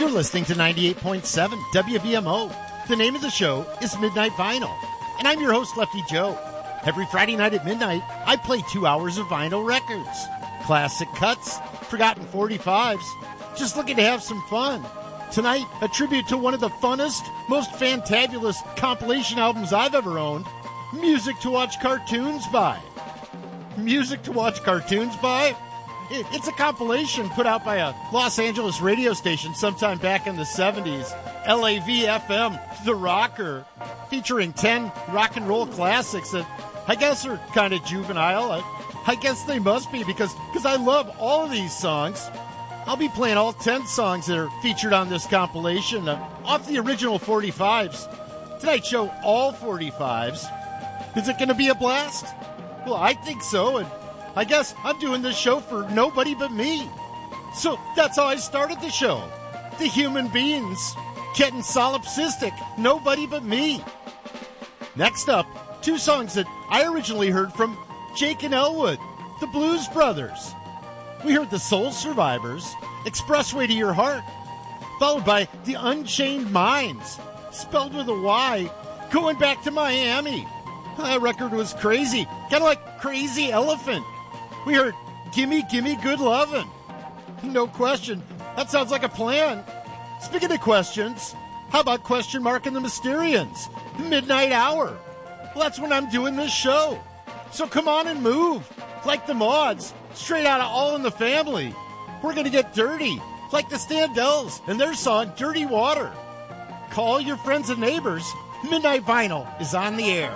You're listening to 98.7 WVMO. The name of the show is Midnight Vinyl, and I'm your host, Lefty Joe. Every Friday night at midnight, I play 2 hours of vinyl records. Classic cuts, forgotten 45s, just looking to have some fun. Tonight, a tribute to one of the funnest, most fantabulous compilation albums I've ever owned, Music to Watch Cartoons By. Music to Watch Cartoons By? It's a compilation put out by a Los Angeles radio station sometime back in the 70s, LAV-FM, The Rocker, featuring 10 rock and roll classics that I guess are kind of juvenile. I guess they must be because I love all of these songs. I'll be playing all 10 songs that are featured on this compilation off the original 45s. Tonight's show, all 45s. Is it going to be a blast? Well, I think so, and I guess I'm doing this show for nobody but me. So that's how I started the show. The human beings getting solipsistic, nobody but me. Next up, 2 songs that I originally heard from Jake and Elwood, the Blues Brothers. We heard the Soul Survivors, Expressway to Your Heart, followed by the Unchained Minds, spelled with a Y, Going Back to Miami. That record was crazy, kind of like Crazy Elephant. We heard Gimme Gimme Good Lovin'. No question, that sounds like a plan. Speaking of questions, how about Question Mark and the Mysterians? Midnight Hour. Well, that's when I'm doing this show. So come on and move, like the Mods, straight out of All in the Family. We're going to get dirty, like the Standells and their song Dirty Water. Call your friends and neighbors. Midnight Vinyl is on the air.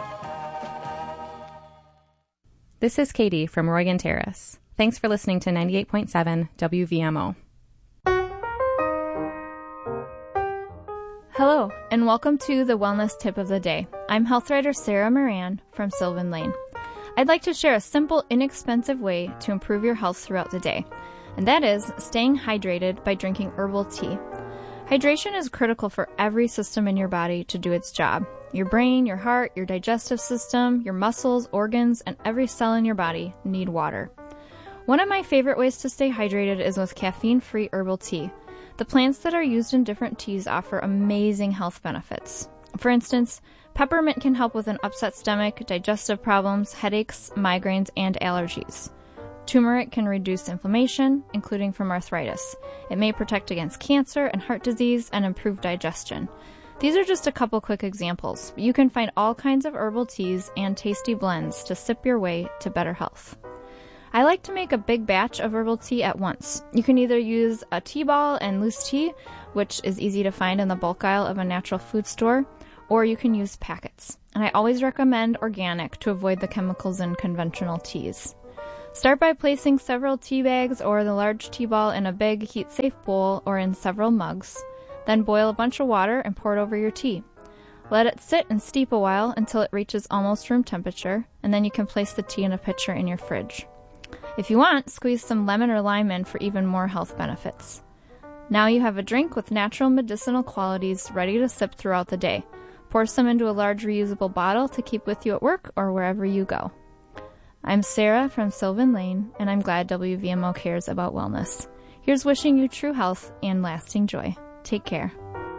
This is Katie from Roygan Terrace. Thanks for listening to 98.7 WVMO. Hello, and welcome to the Wellness Tip of the Day. I'm health writer Sarah Moran from Sylvan Lane. I'd like to share a simple, inexpensive way to improve your health throughout the day, and that is staying hydrated by drinking herbal tea. Hydration is critical for every system in your body to do its job. Your brain, your heart, your digestive system, your muscles, organs, and every cell in your body need water. One of my favorite ways to stay hydrated is with caffeine-free herbal tea. The plants that are used in different teas offer amazing health benefits. For instance, peppermint can help with an upset stomach, digestive problems, headaches, migraines, and allergies. Turmeric can reduce inflammation, including from arthritis. It may protect against cancer and heart disease and improve digestion. These are just a couple quick examples. You can find all kinds of herbal teas and tasty blends to sip your way to better health. I like to make a big batch of herbal tea at once. You can either use a tea ball and loose tea, which is easy to find in the bulk aisle of a natural food store, or you can use packets. And I always recommend organic to avoid the chemicals in conventional teas. Start by placing several tea bags or the large tea ball in a big heat-safe bowl or in several mugs. Then boil a bunch of water and pour it over your tea. Let it sit and steep a while until it reaches almost room temperature, and then you can place the tea in a pitcher in your fridge. If you want, squeeze some lemon or lime in for even more health benefits. Now you have a drink with natural medicinal qualities ready to sip throughout the day. Pour some into a large reusable bottle to keep with you at work or wherever you go. I'm Sarah from Sylvan Lane, and I'm glad WVMO cares about wellness. Here's wishing you true health and lasting joy. Take care.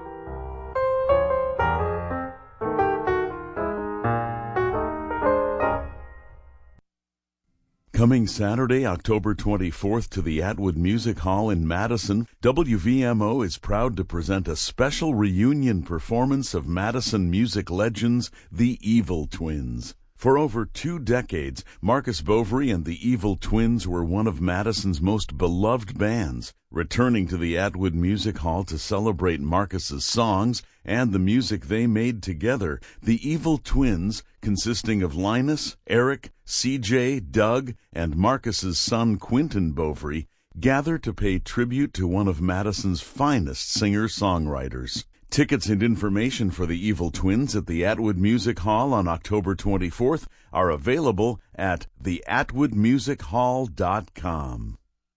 Coming Saturday, October 24th to the Atwood Music Hall in Madison, WVMO is proud to present a special reunion performance of Madison music legends, the Evil Twins. For over 2 decades, Marcus Bovary and the Evil Twins were one of Madison's most beloved bands. Returning to the Atwood Music Hall to celebrate Marcus's songs and the music they made together, the Evil Twins, consisting of Linus, Eric, CJ, Doug, and Marcus's son Quentin Bovary, gather to pay tribute to one of Madison's finest singer-songwriters. Tickets and information for the Evil Twins at the Atwood Music Hall on October 24th are available at theatwoodmusichall.com.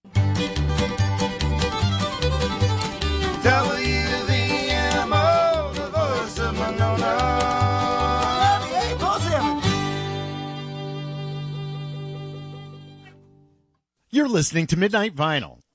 WVMO, the voice of Monona. You're listening to Midnight Vinyl.